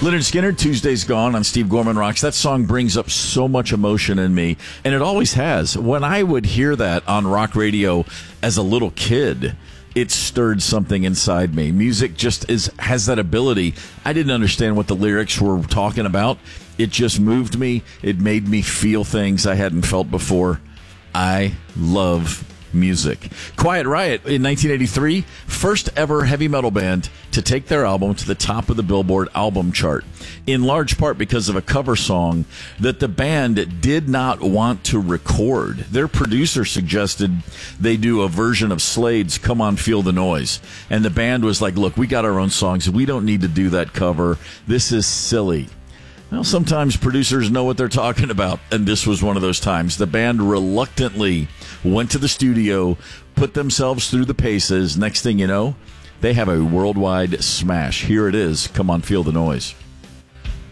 Leonard Skinner, Tuesday's Gone on Steve Gorman Rocks. That song brings up so much emotion in me, and it always has. When I would hear that on rock radio as a little kid, it stirred something inside me. Music just has that ability. I didn't understand what the lyrics were talking about. It just moved me. It made me feel things I hadn't felt before. I love music. Quiet Riot in 1983, first ever heavy metal band to take their album to the top of the Billboard album chart, in large part because of a cover song that the band did not want to record. Their producer suggested they do a version of Slade's Come On Feel the Noise, and the band was like, look, we got our own songs. We don't need to do that cover. This is silly. Well, sometimes producers know what they're talking about, and this was one of those times. The band reluctantly went to the studio, put themselves through the paces. Next thing you know, they have a worldwide smash. Here it is. Come On, Feel the Noise.